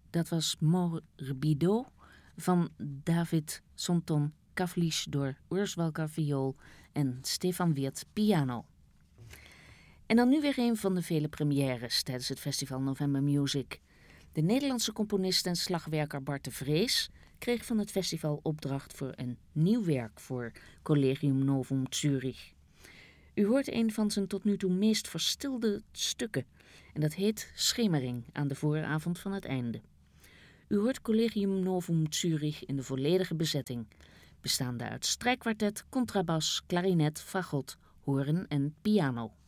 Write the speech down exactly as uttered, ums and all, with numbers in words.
Dat was Morbido van David Sonton Kavlish door Urs Walker viool en Stefan Weert piano. En dan nu weer een van de vele premières tijdens het festival November Music. De Nederlandse componist en slagwerker Bart de Vrees kreeg van het festival opdracht voor een nieuw werk voor Collegium Novum Zürich. U hoort een van zijn tot nu toe meest verstilde stukken en dat heet Schemering aan de vooravond van het einde. U hoort Collegium Novum Zürich in de volledige bezetting, bestaande uit strijkkwartet, contrabas, klarinet, fagot, hoorn en piano.